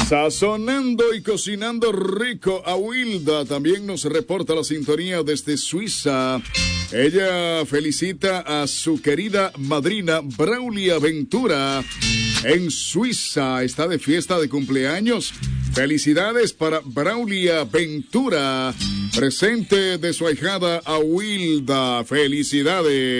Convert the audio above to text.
Sazonando y cocinando rico a Wilda. También nos reporta la sintonía desde Suiza. Ella felicita a su querida madrina Braulia Ventura. En Suiza está de fiesta de cumpleaños. Felicidades para Braulia Ventura, presente de su ahijada a Wilda. Felicidades.